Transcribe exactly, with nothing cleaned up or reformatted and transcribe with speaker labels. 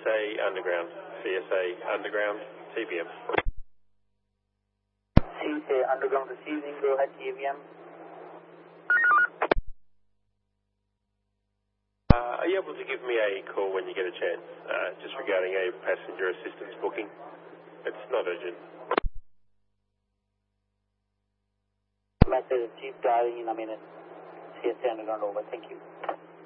Speaker 1: A Underground. C S A Underground, T V M.
Speaker 2: C S A Underground receiving, go ahead, T V M.
Speaker 1: Uh, are you able to give me a call when you get a chance, uh, just regarding a passenger assistance booking? It's not urgent.
Speaker 2: Message, Chief dialing in a minute. C S A Underground over, thank you.